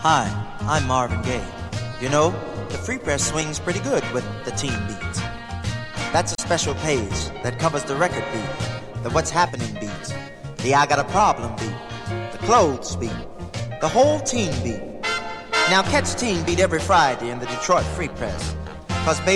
Hi, I'm Marvin Gaye. You know, the Free Press swings pretty good with the teen beat. That's a special page that covers the record beat, the what's happening beat, the I got a problem beat, the clothes beat, the whole teen beat. Now catch Teen Beat every Friday in the Detroit Free Press, 'cause